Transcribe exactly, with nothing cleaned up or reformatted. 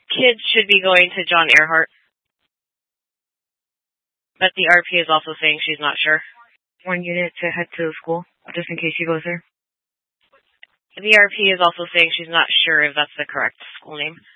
kids should be going to John Earhart. But the R P is also saying she's not sure. One unit to head to the school, just in case she goes there. The R P is also saying she's not sure if that's the correct school name.